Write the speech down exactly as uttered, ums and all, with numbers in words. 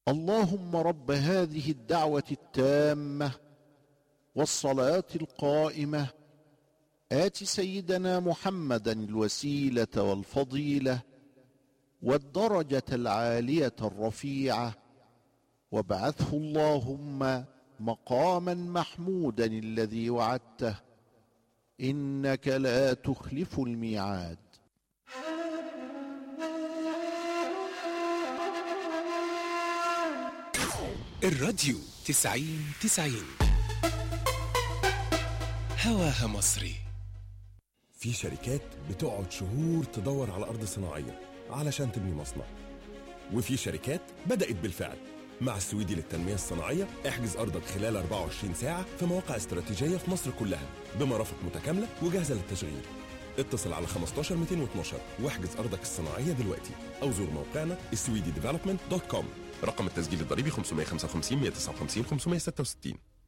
اللهم رب هذه الدعوة التامة والصلاة القائمة آت سيدنا محمدا الوسيلة والفضيلة والدرجة العالية الرفيعة، وابعثه اللهم مقاما محمودا الذي وعدته، إنك لا تخلف الميعاد. الراديو تسعين تسعين هواها مصري. في شركات بتقعد شهور تدور على أرض صناعية علشان تبني مصنع، وفي شركات بدأت بالفعل. مع السويدي للتنمية الصناعية احجز أرضك خلال أربعة وعشرين ساعة في مواقع استراتيجية في مصر كلها بمرافق متكاملة وجاهزة للتشغيل. اتصل على خمستاشر مئتين واثناشر واحجز أرضك الصناعية دلوقتي، أو زور موقعنا السويدي ديفلوبمنت دوت كوم. رقم التسجيل الضريبي خمسمائة وخمسة وخمسين مئة وتسعة وخمسين خمسمائة وستة وستين.